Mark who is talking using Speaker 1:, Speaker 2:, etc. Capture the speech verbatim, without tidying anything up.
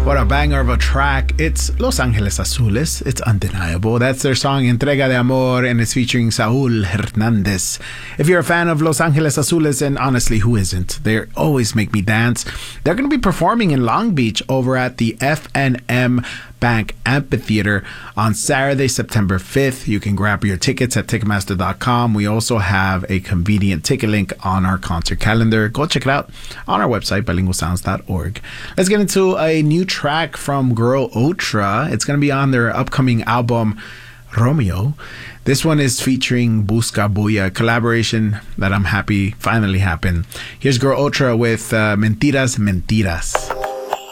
Speaker 1: What a banger of a track. It's Los Angeles Azules. It's undeniable. That's their song Entrega de Amor, and it's featuring Saul Hernandez. If you're a fan of Los Angeles Azules, and honestly, who isn't? They always make me dance. They're going to be performing in Long Beach over at the F N M Bank Amphitheater on Saturday, September fifth. You can grab your tickets at Ticketmaster dot com. We also have a convenient ticket link on our concert calendar. Go check it out on our website, bilingual sounds dot org. Let's get into a new track from Girl Otra. It's going to be on their upcoming album, Romeo. This one is featuring Busca Bulla, a collaboration that I'm happy finally happened. Here's Girl Otra with uh, Mentiras, Mentiras.